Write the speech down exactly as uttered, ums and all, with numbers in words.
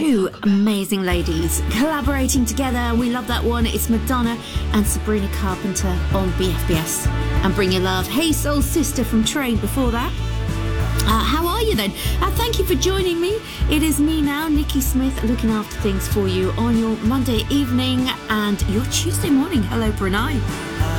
two amazing ladies collaborating together. We love that one. It's Madonna and Sabrina Carpenter on B F B S. And Bring Your Love. Hey Soul Sister from Train before that. Uh, how are you then? Uh, thank you for joining me. It is me now, Nikki Smith, looking after things for you on your Monday evening and your Tuesday morning. Hello, Brunei.